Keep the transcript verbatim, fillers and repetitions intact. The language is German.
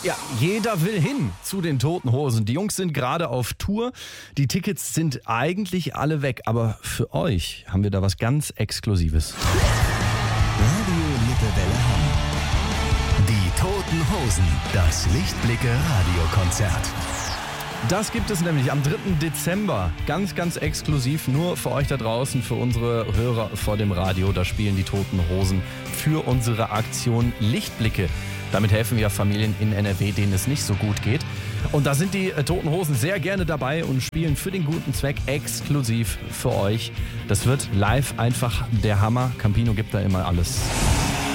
Ja, jeder will hin zu den Toten Hosen. Die Jungs sind gerade auf Tour. Die Tickets sind eigentlich alle weg. Aber für euch haben wir da was ganz Exklusives. Radio Lippewelle Hamm. Die Toten Hosen. Das Lichtblicke Radiokonzert. Das gibt es nämlich am dritten Dezember. Ganz, ganz exklusiv nur für euch da draußen, für unsere Hörer vor dem Radio. Da spielen die Toten Hosen für unsere Aktion Lichtblicke. Damit helfen wir Familien in N R W, denen es nicht so gut geht. Und da sind die äh, Toten Hosen sehr gerne dabei und spielen für den guten Zweck exklusiv für euch. Das wird live einfach der Hammer. Campino gibt da immer alles.